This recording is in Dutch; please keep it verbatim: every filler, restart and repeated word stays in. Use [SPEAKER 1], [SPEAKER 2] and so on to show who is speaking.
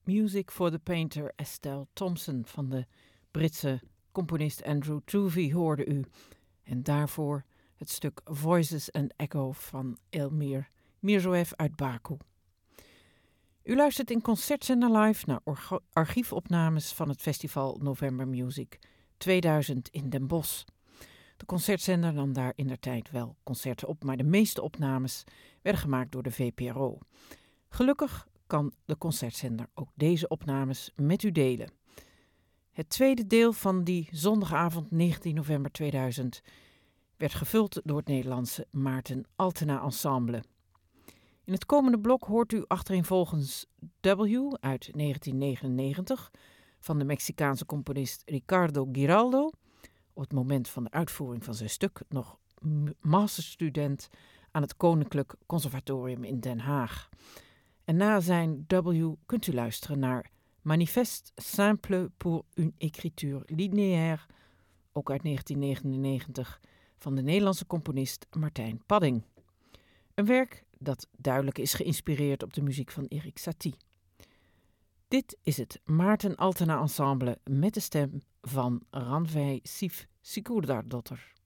[SPEAKER 1] Music for the Painter Estelle Thompson van de Britse componist Andrew Toovey hoorde u. En daarvoor het stuk Voices and Echo van Elmir Mirzoev uit Baku. U luistert in Concertzender Live naar orga- archiefopnames van het festival November Music tweeduizend in Den Bosch. De concertzender nam daar indertijd wel concerten op, maar de meeste opnames werden gemaakt door de V P R O. Gelukkig kan de concertzender ook deze opnames met u delen. Het tweede deel van die zondagavond negentien november tweeduizend werd gevuld door het Nederlandse Maarten Altena Ensemble. In het komende blok hoort u achtereenvolgens W uit negentien negenennegentig van de Mexicaanse componist Ricardo Giraldo, op het moment van de uitvoering van zijn stuk nog masterstudent aan het Koninklijk Conservatorium in Den Haag. En na zijn W kunt u luisteren naar Manifeste simple pour une écriture linéaire, ook uit negentien negenennegentig, van de Nederlandse componist Martijn Padding. Een werk dat duidelijk is geïnspireerd op de muziek van Erik Satie. Dit is het Maarten Altena Ensemble met de stem van Rannveig Sif Sigurðardóttir.